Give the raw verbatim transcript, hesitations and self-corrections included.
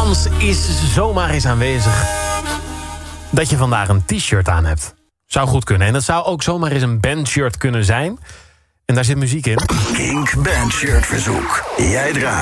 kans is zomaar eens aanwezig dat je vandaag een t-shirt aan hebt. Zou goed kunnen. En dat zou ook zomaar eens een bandshirt kunnen zijn. En daar zit muziek in. Kink Bandshirt verzoek. Jij draait.